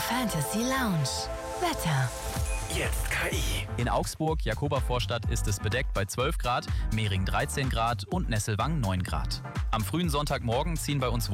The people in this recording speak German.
Fantasy Lounge. Wetter. Jetzt KI. In Augsburg, Jakobervorstadt, ist es bedeckt bei 12 Grad, Mehring 13 Grad und Nesselwang 9 Grad. Am frühen Sonntagmorgen ziehen bei uns